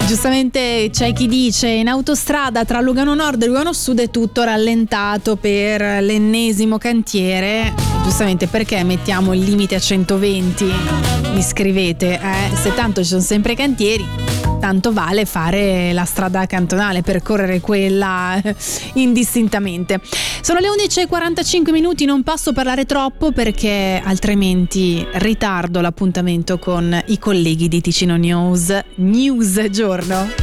Giustamente c'è chi dice in autostrada tra Lugano Nord e Lugano Sud è tutto rallentato per l'ennesimo cantiere. Giustamente perché mettiamo il limite a 120? Mi scrivete, se tanto ci sono sempre cantieri, tanto vale fare la strada cantonale, percorrere quella indistintamente. Sono le 11:45, non posso parlare troppo perché altrimenti ritardo l'appuntamento con i colleghi di Ticino News. Giorno.